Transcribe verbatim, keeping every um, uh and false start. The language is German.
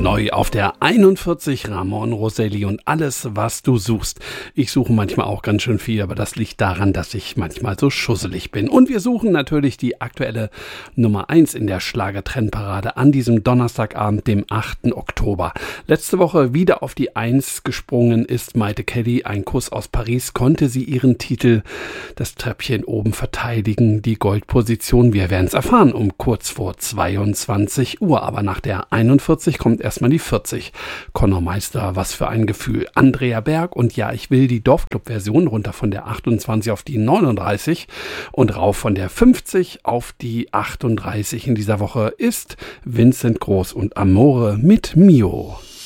Neu auf der einundvierzig Ramon Roselli und alles, was du suchst. Ich suche manchmal auch ganz schön viel, aber das liegt daran, dass ich manchmal so schusselig bin. Und wir suchen natürlich die aktuelle Nummer eins in der Schlager-Trendparade an diesem Donnerstagabend, dem achten Oktober. Letzte Woche wieder auf die eins gesprungen ist Maite Kelly. Ein Kuss aus Paris, konnte sie ihren Titel, das Treppchen oben verteidigen, die Goldposition. Wir werden es erfahren um kurz vor zweiundzwanzig Uhr, aber nach der einundvierzig kommt erstmal die vierzig. Conor Meister, was für ein Gefühl. Andrea Berg und ja, ich will die Dorfclub-Version runter von der achtundzwanzig auf die neununddreißig und rauf von der fünfzig auf die achtunddreißig. In dieser Woche ist Vincent Groß und Amore mit Mio.